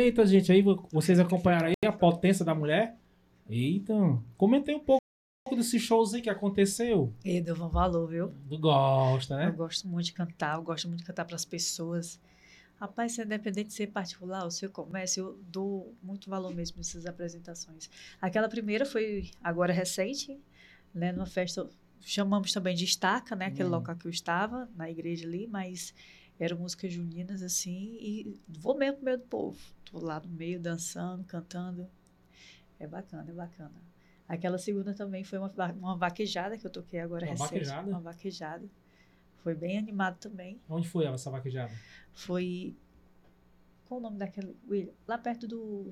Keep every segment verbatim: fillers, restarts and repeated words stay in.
Eita, gente, aí vocês acompanharam aí a potência da mulher? Eita, comentei um pouco desse showzinho que aconteceu. E deu um valor, viu? Tu gosta, né? Eu gosto muito de cantar, eu gosto muito de cantar para as pessoas. Rapaz, se é independente de ser particular ou ser comércio, eu dou muito valor mesmo nessas apresentações. Aquela primeira foi agora recente, né? Numa festa, chamamos também de estaca, né? Aquele Hum. local que eu estava, na igreja ali, mas eram músicas juninas, assim, e vou mesmo pro meio do povo. Tô lá no meio, dançando, cantando. É bacana, é bacana. Aquela segunda também foi uma, va- uma vaquejada que eu toquei agora Uma recente. vaquejada? Uma vaquejada. Foi bem animado também. Onde foi essa vaquejada? Foi. Qual o nome daquele. William? Lá perto do.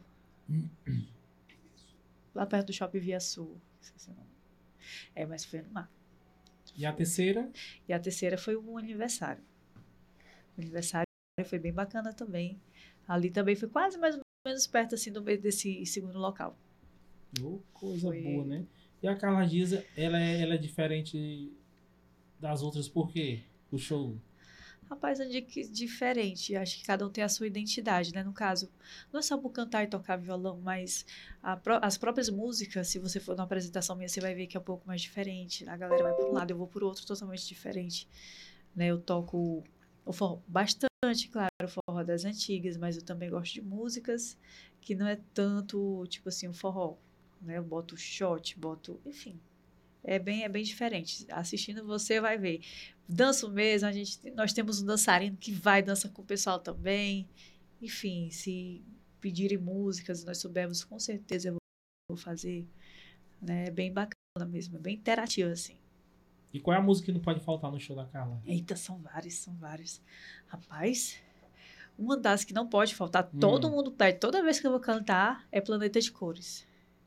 Lá perto do Shopping Via Sul. Esqueci o nome. É, mas foi animado. E a terceira? E a terceira foi um aniversário. O aniversário foi bem bacana também. Ali também foi quase mais ou menos perto assim do meio desse segundo local. Oh, coisa Foi- boa, né? E a Carla Dias, ela é, ela é diferente das outras por quê? O show. Rapaz, eu digo que diferente. Acho que cada um tem a sua identidade, né? No caso, não é só por cantar e tocar violão, mas a pró- as próprias músicas, se você for numa apresentação minha, você vai ver que é um pouco mais diferente. A galera vai por um lado, eu vou por outro, totalmente diferente. Né? Eu toco o forró bastante, claro, o forró das antigas, mas eu também gosto de músicas que não é tanto, tipo assim, o forró. Né? Eu boto shot, boto, enfim. É bem, é bem diferente. Assistindo você vai ver. Danço mesmo, a gente, nós temos um dançarino que vai dança com o pessoal também. Enfim, se pedirem músicas, nós soubermos, com certeza eu vou fazer. Né? É bem bacana mesmo, é bem interativo assim. E qual é a música que não pode faltar no show da Carla? Eita, são vários, são vários. Rapaz, uma das que não pode faltar, Hum. todo mundo pede, toda vez que eu vou cantar, é Planeta de Cores.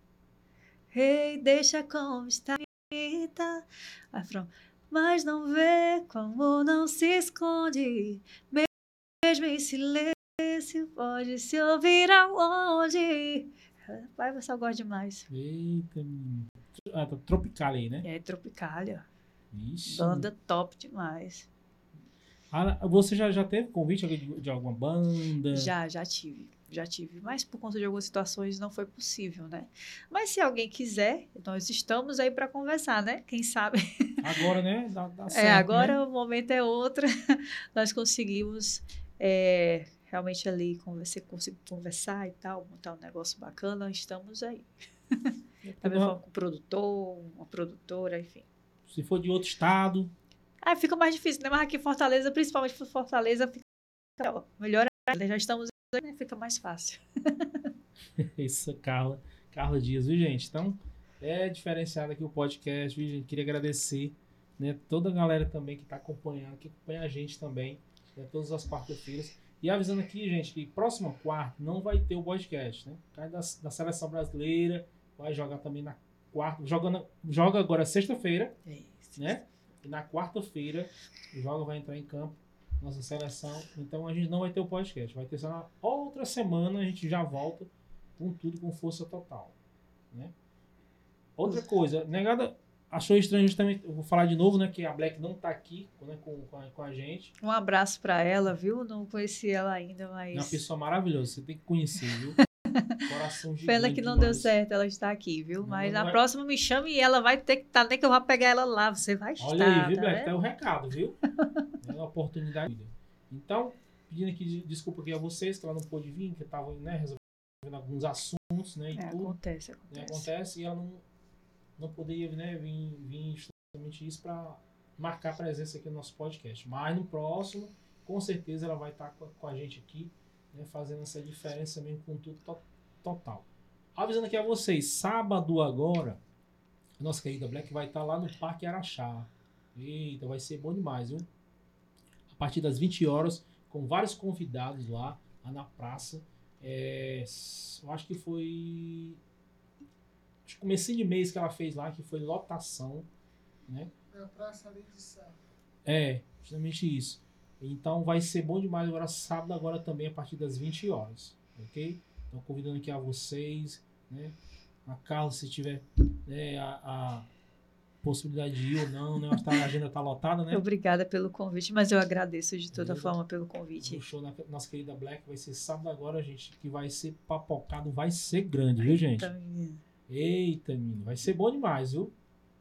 Ei, deixa como está, bonita. Aí, pronto. Mas não vê como não se esconde, mesmo em silêncio, pode se ouvir aonde. Vai, você gosta demais. Eita, menino. Ah, tá tropical aí, né? É Tropicália, Ixi. banda top demais. Ah, você já, já teve convite de, de alguma banda? Já, já tive, já tive, mas por conta de algumas situações não foi possível, né? Mas se alguém quiser, nós estamos aí para conversar, né? Quem sabe? Agora, né? Dá, dá É, certo, agora né? o momento é outro. Nós conseguimos é, realmente ali conversar, conseguir conversar e tal, montar um negócio bacana. Estamos aí. Também falando com o produtor, uma produtora, enfim. Se for de outro estado. Ah, fica mais difícil, né? Mas aqui em Fortaleza, principalmente por Fortaleza, fica ó, melhor ainda. Já estamos aí, né? Fica mais fácil. Isso, Carla. Carla Dias, viu, gente? Então, é diferenciado aqui o podcast, viu, gente? Queria agradecer, né, toda a galera também que está acompanhando, que acompanha a gente também, né, todas as quartas-feiras. E avisando aqui, gente, que próxima quarta não vai ter o podcast, né? O cara da, da Seleção Brasileira vai jogar também na quarta. Joga, joga agora sexta-feira, É isso. né? E na quarta-feira o jogo vai entrar em campo, nossa seleção. Então a gente não vai ter o podcast. Vai ter só na outra semana, a gente já volta com tudo, com força total, né? Outra coisa, negada, achou estranho justamente, eu vou falar de novo, né, que a Black não tá aqui, né, com, com, a, com a gente. Um abraço para ela, viu? Não conheci ela ainda, mas... É uma pessoa maravilhosa, você tem que conhecer, viu? Coração gigante. Pena que não demais. deu certo ela estar aqui, viu? Não, Mas não na é... próxima me chame e ela vai ter que estar, nem que eu vá pegar ela lá, você vai estar. Olha aí, viu, tá Black? vendo? Tá o recado, viu? É uma oportunidade. Então, pedindo aqui desculpa aqui a vocês, que ela não pôde vir, que estavam, né, resolvendo alguns assuntos, né, e É, tudo. acontece, Né, acontece. acontece e ela não, não poderia, né, vir, vir justamente isso para marcar presença aqui no nosso podcast. Mas no próximo, com certeza ela vai estar com a, com a gente aqui, né, fazendo essa diferença mesmo com tudo to total. Avisando aqui a vocês, sábado agora, a nossa querida Black vai estar lá no Parque Araxá. Eita, vai ser bom demais, viu? A partir das vinte horas, com vários convidados lá, lá na praça. É, eu acho que foi... Acho que comecinho de mês que ela fez lá, que foi lotação, né? É a praça ali de sábado. É, justamente isso. Então vai ser bom demais agora, sábado agora também, a partir das vinte horas, ok? Então convidando aqui a vocês, né? A Carla, se tiver, né, a, a, possibilidade de ir ou não, né? Eu acho que a agenda tá lotada, né? Obrigada pelo convite, mas eu agradeço de toda Beleza. forma pelo convite. O show da nossa querida Black vai ser sábado agora, gente, que vai ser papocado, vai ser grande, viu, gente? Então, Eita, menino, vai ser bom demais, viu?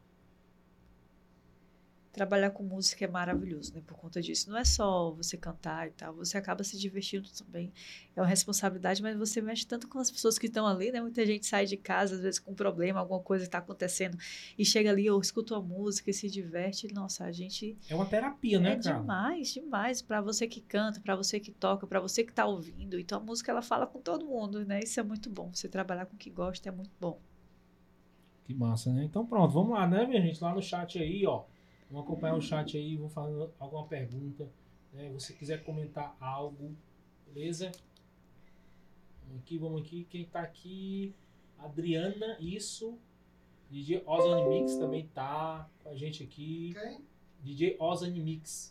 trabalhar com música é maravilhoso, né? Por conta disso. Não é só você cantar e tal, você acaba se divertindo também. É uma responsabilidade, mas você mexe tanto com as pessoas que estão ali, né? Muita gente sai de casa, às vezes, com um problema, alguma coisa está acontecendo, e chega ali, ou escuta uma música e se diverte. Nossa, a gente. É uma terapia, né, É cara? demais, demais. Para você que canta, para você que toca, para você que está ouvindo. Então a música ela fala com todo mundo, né? Isso é muito bom. Você trabalhar com o que gosta é muito bom. Que massa, né? Então pronto, vamos lá, né, minha gente? Lá no chat aí, ó. Vamos acompanhar o chat aí, vou fazer alguma pergunta. Né? Se você quiser comentar algo, beleza? Vamos aqui, vamos aqui. Quem tá aqui? Adriana, isso. D J Ozone Mix também tá com a gente aqui. Quem? D J Ozone Mix.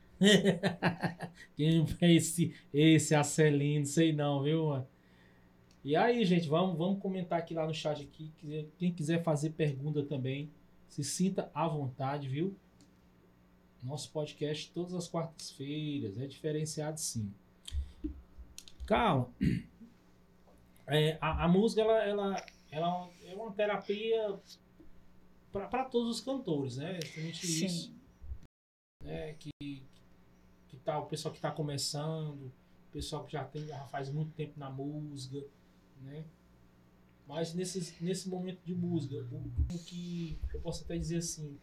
Quem é esse, esse Acelino? Sei não, viu, mano? E aí, gente, vamos, vamos comentar aqui lá no chat aqui. Quem quiser fazer pergunta também, se sinta à vontade, viu? Nosso podcast todas as quartas-feiras. É diferenciado, sim. Carla, é, a, a música ela, ela, ela é uma terapia para todos os cantores, né? Exatamente Sim. isso. Né? Que, que tá, o pessoal que está começando, o pessoal que já, tem, já faz muito tempo na música, né? Mas nesse, nesse momento de música, o, o que eu posso até dizer assim,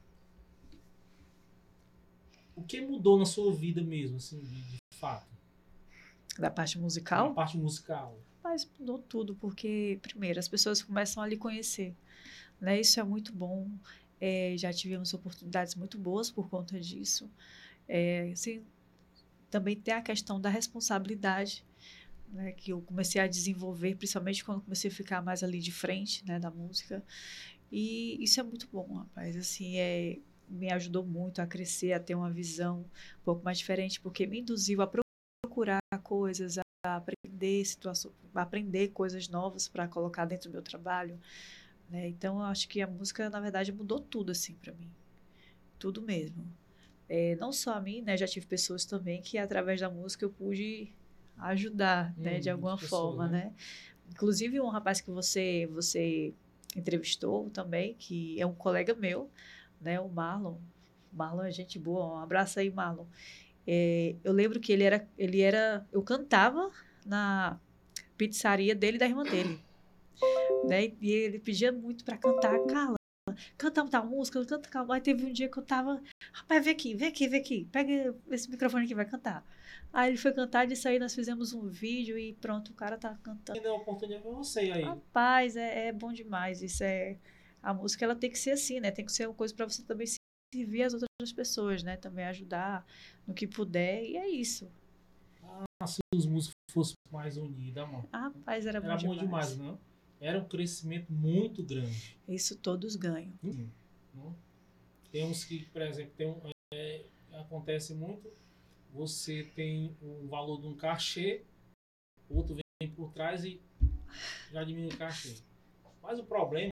o que mudou na sua vida mesmo, assim, de, de fato? Da parte Na musical? parte musical. Mas mudou tudo, porque, primeiro, as pessoas começam a lhe conhecer, né? Isso é muito bom. É, já tivemos oportunidades muito boas por conta disso. É, assim, também tem a questão da responsabilidade, né, que eu comecei a desenvolver, principalmente quando comecei a ficar mais ali de frente, né, da música. E isso é muito bom, rapaz. Assim, é, me ajudou muito a crescer, a ter uma visão um pouco mais diferente, porque me induziu a procurar coisas, a aprender situações, a aprender coisas novas para colocar dentro do meu trabalho, né? Então, eu acho que a música, na verdade, mudou tudo assim para mim, tudo mesmo. É, não só a mim, né? Já tive pessoas também que através da música eu pude ajudar, Hum, né? De alguma pessoas, forma, né? né? Inclusive um rapaz que você você entrevistou também, que é um colega meu, né? O Marlon. Marlon é gente boa. Um abraço aí, Marlon. É, eu lembro que ele era, ele era, eu cantava na pizzaria dele e da irmã dele, né? E ele pedia muito para cantar, Carla, canta tal música, canta calma. Aí teve um dia que eu tava, rapaz, vem aqui, vem aqui, vem aqui, pega esse microfone aqui, vai cantar. Aí ele foi cantar, disso aí nós fizemos um vídeo e pronto, o cara tá cantando. Deu a oportunidade pra você aí. Rapaz, é, é bom demais. Isso é, a música ela tem que ser assim, né? Tem que ser uma coisa para você também servir as outras pessoas, né? Também ajudar no que puder e é isso. Ah, se os músicos fossem mais unidos, mano. Rapaz, era, Era bom bom demais. demais, não? Era um crescimento muito grande. Isso todos ganham. Hum, não? Temos que, por exemplo, tem um, é, acontece muito, você tem um valor de um cachê, outro vem por trás e já diminui o cachê. Mas o problema,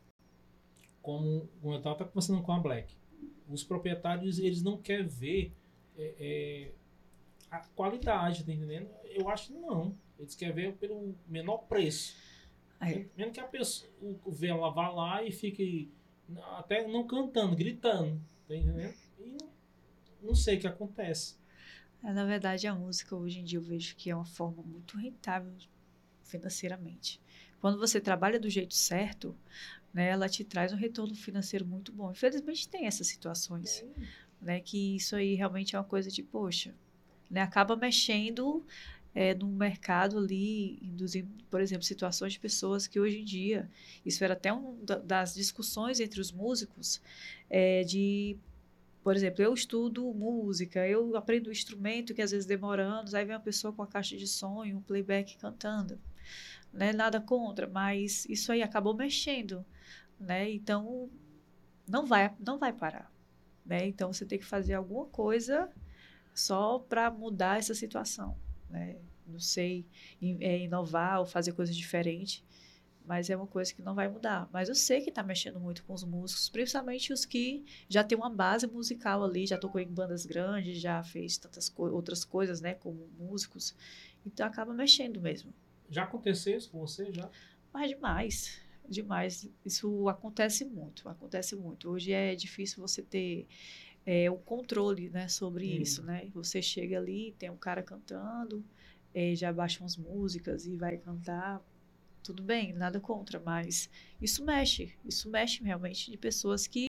como, como eu estava conversando com a Black, os proprietários eles não querem ver é, é, a qualidade, tá entendendo? Eu acho que não. Eles querem ver pelo menor preço. É. Mesmo que a pessoa o vela vá lá e fique até não cantando, gritando, tá entendendo? E não, não sei o que acontece. É, na verdade, a música hoje em dia eu vejo que é uma forma muito rentável financeiramente. Quando você trabalha do jeito certo, né, ela te traz um retorno financeiro muito bom. Infelizmente tem essas situações, né, que isso aí realmente é uma coisa de, poxa, né, acaba mexendo é, no mercado ali, induzindo, por exemplo, situações de pessoas que hoje em dia, isso era até uma das discussões entre os músicos, é, de, por exemplo, eu estudo música, eu aprendo um instrumento que às vezes demora anos, aí vem uma pessoa com a caixa de som e um playback cantando, né, nada contra, mas isso aí acabou mexendo, né, então não vai, não vai parar, né, então você tem que fazer alguma coisa só para mudar essa situação, né? Não sei, in, é, inovar ou fazer coisas diferentes, mas é uma coisa que não vai mudar. Mas eu sei que está mexendo muito com os músicos, principalmente os que já têm uma base musical ali, já tocou em bandas grandes, já fez tantas co outras coisas, né, como músicos. Então acaba mexendo mesmo. Já aconteceu isso com você, já? Mas demais, demais. Isso acontece muito, acontece muito. Hoje é difícil você ter é, o controle, né, sobre Hum. isso, né? Você chega ali, tem um cara cantando, é, já baixa umas músicas e vai cantar. Tudo bem, nada contra, mas isso mexe, isso mexe realmente de pessoas que